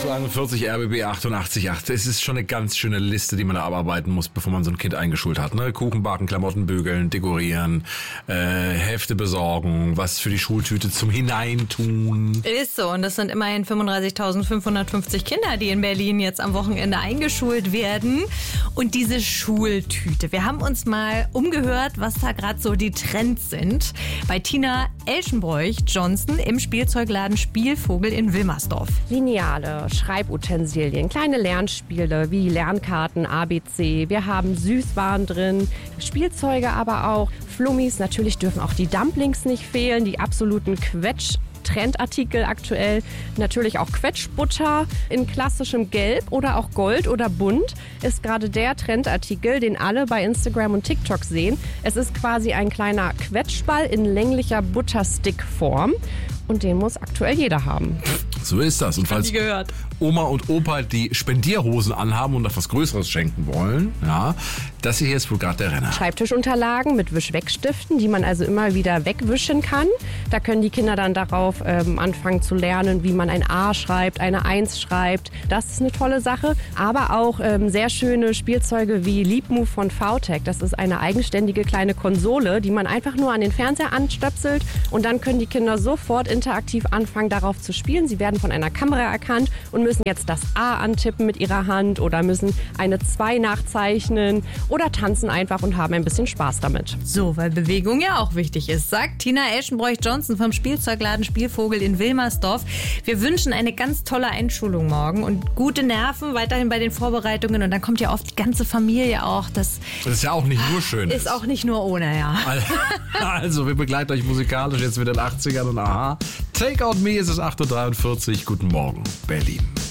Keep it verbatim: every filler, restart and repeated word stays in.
zweiundvierzig R B B achtundachtzig Komma acht. Es ist schon eine ganz schöne Liste, die man da abarbeiten muss, bevor man so ein Kind eingeschult hat. Ne? Kuchen backen, Klamotten bügeln, dekorieren, äh, Hefte besorgen, was für die Schultüte zum Hineintun. Ist so. Und das sind immerhin fünfunddreißigtausendfünfhundertfünfzig Kinder, die in Berlin jetzt am Wochenende eingeschult werden. Und diese Schultüte. Wir haben uns mal umgehört, was da gerade so die Trends sind. Bei Tina Elschenbräuch-Johnson im Spielzeugladen Spielvogel in Wilmersdorf. Lineale, Schreibutensilien, kleine Lernspiele wie Lernkarten, A B C. Wir haben Süßwaren drin, Spielzeuge aber auch, Flummis. Natürlich dürfen auch die Dumplings nicht fehlen, die absoluten Quetsch. Trendartikel aktuell, natürlich auch Quetschbutter in klassischem Gelb oder auch Gold oder bunt ist gerade der Trendartikel, den alle bei Instagram und TikTok sehen. Es ist quasi ein kleiner Quetschball in länglicher Butterstick-Form und den muss aktuell jeder haben. So ist das. Und falls Oma und Opa die Spendierhosen anhaben und etwas Größeres schenken wollen, ja, das hier ist wohl gerade der Renner. Schreibtischunterlagen mit Wischwegstiften, die man also immer wieder wegwischen kann. Da können die Kinder dann darauf ähm, anfangen zu lernen, wie man ein A schreibt, eine Eins schreibt. Das ist eine tolle Sache. Aber auch ähm, sehr schöne Spielzeuge wie Leapmove von V Tech. Das ist eine eigenständige kleine Konsole, die man einfach nur an den Fernseher anstöpselt und dann können die Kinder sofort interaktiv anfangen, darauf zu spielen. Sie werden von einer Kamera erkannt und müssen jetzt das A antippen mit ihrer Hand oder müssen eine zwei nachzeichnen oder tanzen einfach und haben ein bisschen Spaß damit. So, weil Bewegung ja auch wichtig ist, sagt Tina Elschenbräuch-Johnson vom Spielzeugladen Spielvogel in Wilmersdorf. Wir wünschen eine ganz tolle Einschulung morgen und gute Nerven weiterhin bei den Vorbereitungen und dann kommt ja oft die ganze Familie auch. Das, das ist ja auch nicht nur schön. Ist auch nicht nur ohne, ja. Also, wir begleiten euch musikalisch jetzt mit den achtzigern und aha. Take Out Me, es ist acht Uhr dreiundvierzig. Guten Morgen, Berlin.